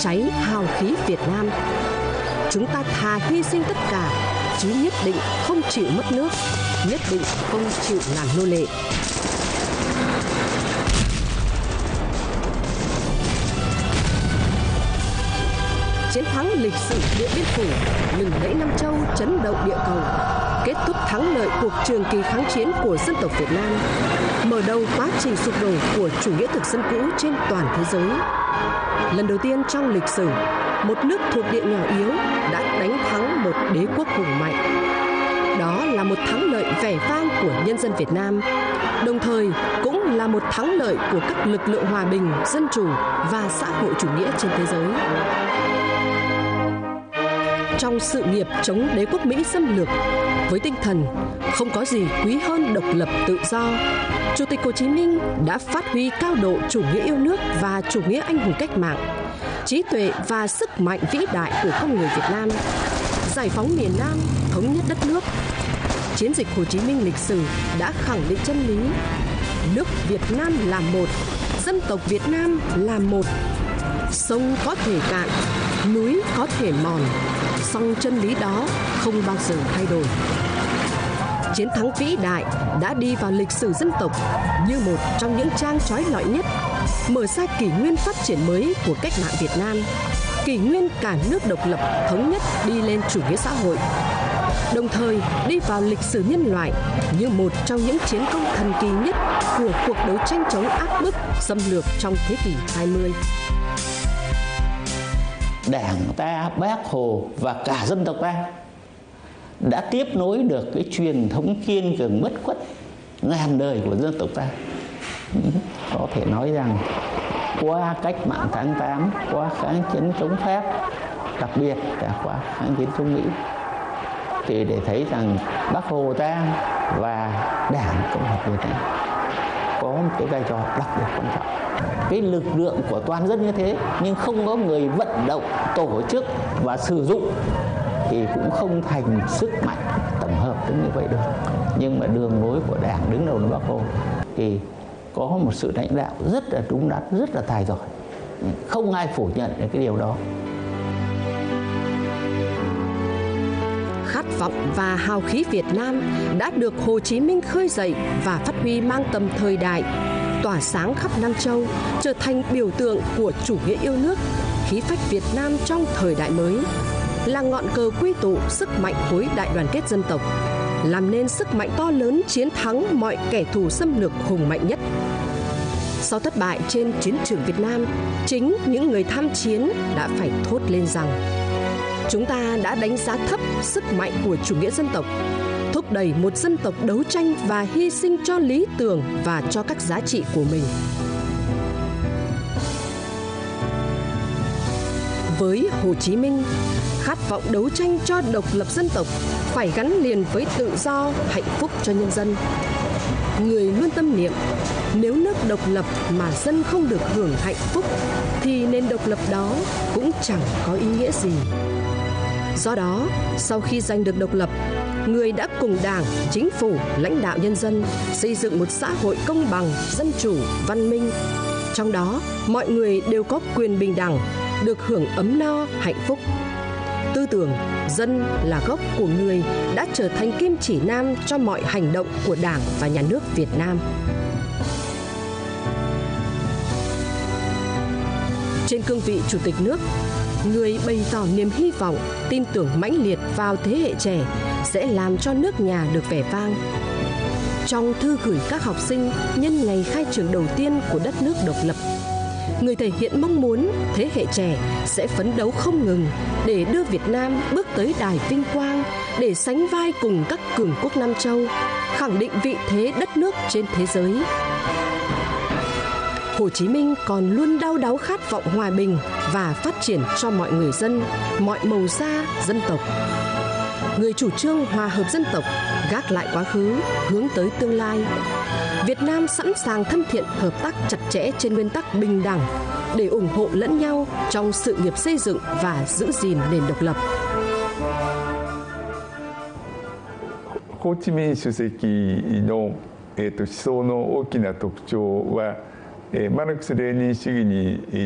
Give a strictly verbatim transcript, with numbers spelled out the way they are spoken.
cháy hào khí Việt Nam. Chúng ta thà hy sinh tất cả, chứ nhất định không chịu mất nước, nhất định không chịu làm nô lệ. Chiến thắng lịch sử Điện Biên Phủ, lừng lẫy Nam Châu, chấn động địa cầu, kết thúc thắng lợi cuộc trường kỳ kháng chiến của dân tộc Việt Nam, mở đầu quá trình sụp đổ của chủ nghĩa thực dân cũ trên toàn thế giới. Lần đầu tiên trong lịch sử, một nước thuộc địa nhỏ yếu đã đánh thắng một đế quốc hùng mạnh. Đó là một thắng lợi vẻ vang của nhân dân Việt Nam, đồng thời cũng là một thắng lợi của các lực lượng hòa bình, dân chủ và xã hội chủ nghĩa trên thế giới. Trong sự nghiệp chống đế quốc Mỹ xâm lược, với tinh thần không có gì quý hơn độc lập tự do, Chủ tịch Hồ Chí Minh đã phát huy cao độ chủ nghĩa yêu nước và chủ nghĩa anh hùng cách mạng, trí tuệ và sức mạnh vĩ đại của con người Việt Nam, giải phóng miền Nam, thống nhất đất nước. Chiến dịch Hồ Chí Minh lịch sử đã khẳng định chân lý: nước Việt Nam là một, dân tộc Việt Nam là một. Sông có thể cạn, núi có thể mòn, song chân lý đó không bao giờ thay đổi. Chiến thắng vĩ đại đã đi vào lịch sử dân tộc như một trong những trang chói lọi nhất, mở ra kỷ nguyên phát triển mới của cách mạng Việt Nam, kỷ nguyên cả nước độc lập thống nhất đi lên chủ nghĩa xã hội, đồng thời đi vào lịch sử nhân loại như một trong những chiến công thần kỳ nhất của cuộc đấu tranh chống áp bức xâm lược trong thế kỷ hai mươi. Đảng ta, Bác Hồ và cả dân tộc ta đã tiếp nối được cái truyền thống kiên cường bất khuất ngàn đời của dân tộc ta. Có thể nói rằng qua cách mạng tháng tám, qua kháng chiến chống Pháp, đặc biệt là qua kháng chiến chống Mỹ, thì để thấy rằng Bác Hồ ta và Đảng Cộng hòa Việt Nam có một cái vai trò đặc biệt quan trọng. Cái lực lượng của toàn dân như thế nhưng không có người vận động, tổ chức và sử dụng thì cũng không thành sức mạnh tổng hợp đến như vậy được. Nhưng mà đường lối của Đảng đứng đầu là Bác Hồ thì có một sự lãnh đạo rất là đúng đắn, rất là tài giỏi. Không ai phủ nhận được cái điều đó. Khát vọng và hào khí Việt Nam đã được Hồ Chí Minh khơi dậy và phát huy mang tầm thời đại, tỏa sáng khắp Nam Châu, trở thành biểu tượng của chủ nghĩa yêu nước, khí phách Việt Nam trong thời đại mới, là ngọn cờ quy tụ sức mạnh khối đại đoàn kết dân tộc, làm nên sức mạnh to lớn chiến thắng mọi kẻ thù xâm lược hùng mạnh nhất. Sau thất bại trên chiến trường Việt Nam, chính những người tham chiến đã phải thốt lên rằng: chúng ta đã đánh giá thấp sức mạnh của chủ nghĩa dân tộc, thúc đẩy một dân tộc đấu tranh và hy sinh cho lý tưởng và cho các giá trị của mình. Với Hồ Chí Minh, khát vọng đấu tranh cho độc lập dân tộc phải gắn liền với tự do, hạnh phúc cho nhân dân. Người luôn tâm niệm, nếu nước độc lập mà dân không được hưởng hạnh phúc, thì nền độc lập đó cũng chẳng có ý nghĩa gì. Do đó, sau khi giành được độc lập, người đã cùng Đảng, Chính phủ, lãnh đạo nhân dân xây dựng một xã hội công bằng, dân chủ, văn minh. Trong đó, mọi người đều có quyền bình đẳng, được hưởng ấm no, hạnh phúc. Tư tưởng dân là gốc của người đã trở thành kim chỉ nam cho mọi hành động của Đảng và Nhà nước Việt Nam. Trên cương vị Chủ tịch nước, người bày tỏ niềm hy vọng, tin tưởng mãnh liệt vào thế hệ trẻ sẽ làm cho nước nhà được vẻ vang. Trong thư gửi các học sinh nhân ngày khai trường đầu tiên của đất nước độc lập, người thể hiện mong muốn thế hệ trẻ sẽ phấn đấu không ngừng để đưa Việt Nam bước tới đài vinh quang, để sánh vai cùng các cường quốc Nam Châu, khẳng định vị thế đất nước trên thế giới. Hồ Chí Minh còn luôn đau đáu khát vọng hòa bình và phát triển cho mọi người dân, mọi màu da, dân tộc. Người chủ trương hòa hợp dân tộc, gác lại quá khứ, hướng tới tương lai. Việt Nam sẵn sàng thân thiện hợp tác chặt chẽ trên nguyên tắc bình đẳng để ủng hộ lẫn nhau trong sự nghiệp xây dựng và giữ gìn nền độc lập. Hồ Chí Minh chủ tịchの、えーと、思想の大きな特徴は、えー、マルクス・レーニン主義に